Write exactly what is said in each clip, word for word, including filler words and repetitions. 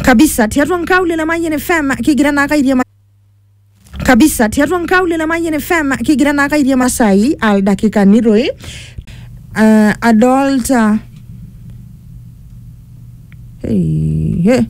kabisa tiatua nkaule la Mayen F M kigira na kairia kabisa tiatua nkaule la Mayen F M kigira na kairia Masai al dakika niroi uh, adult uh, hey, hey.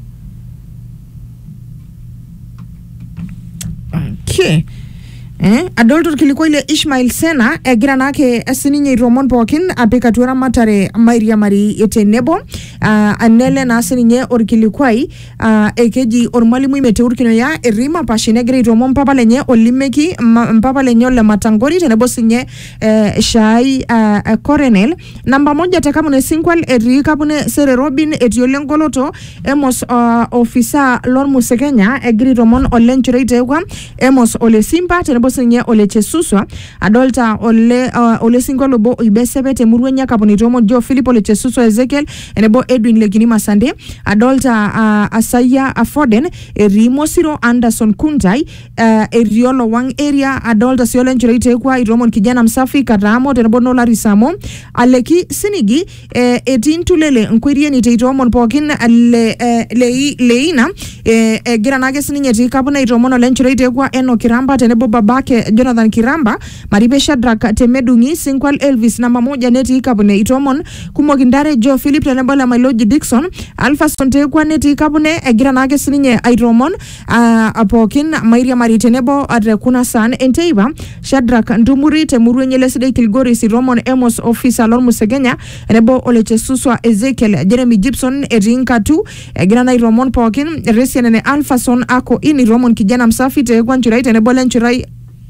Okay. Eh, adolto kilikuwa ile Ishmael Sena egira nake asininye Romon Pokin apeka tuara matare Mairia Mari etenebo uh, anele na asininye orkilikwai uh, ekeji ormalimu imeteurkino ya erima pashine gira Romon papa lenye olimeki mpapa lenye ole matangori tenebo sinye uh, shai uh, Coronel namba moja takamune sinkwal eri kapune sere Robin etiolengoloto emos uh, ofisa Lormu Sekenya egiri Romon olenchurete kwa emos ole simba tenebo sinye ole chesuswa adolta ole uh, ole singolo bo ibesebe temurwenya kaponitomo Jo Philip ole chesuswa Ezekiel enebo Edwin Leginima Sande adolta uh, Asaya Afoden Erimo Siro Anderson Kuntai uh, Eriolo Wang area adolta siole njurite kwa Iromon kijana msafi Karamo tenebo Nola Risamo Aleki Sinigi eh, etintulele nkwirie ni Iromon Pokin le, eh, le, leina eh, eh, giranage sininye tikapuna Iromon ole njurite kwa Eno Kiramba tenebo baba Jonathan Kiramba Maribe Shadrack Temedungi Sinkwal Elvis namba moja neti ikabune Itomon kumokindare Jo Philip tenebola Mailoji Dixon Alpha Sonte kwa neti ikabune egira nage sininye Itomon uh, apokin Mairia Mari tenebo adrekuna san Enteiba Shadrack Ndumuri temuru nyeleside Kilgori si Romon Emos Officer Lormu Segenya enebo Oleche Suswa Ezekiel Jeremy Gibson Erinka tu egira na Romon Pokin Resianene Alpha Son ako ini Romon kijana msafi tekwa nchurai tenebo lenchurai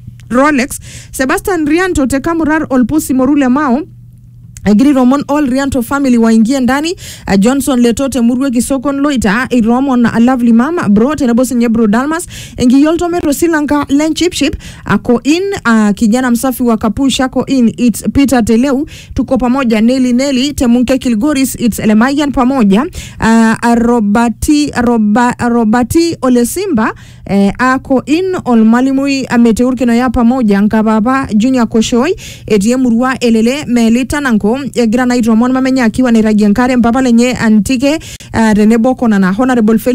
Rolex Sebastian Rianto tekamurar olpusi morule mao Agiri Romon all Rianto family waingie ndani uh, Johnson Letote Murwe Kisokon Loita uh, Romon a lovely mama bro tenebosi nye bro Dalmas engi yolto metro Silanka Len Chip Chip ako in uh, kijana msafi wa Kapusha ako in it's Peter Teleu tuko pamoja Nelly Nelly Temunke Kilgoris it's Elemayan pamoja uh, Robati Roba, Robati Olesimba uh, ako in olmalimui ameteurkino ya pamoja Nkababa Junior Koshoi etie Murwa Elele Melita Nanko Grana Romon mamenya akiwa ni Ragiankare mpapa lenye antike uh, Reneboko na Honorable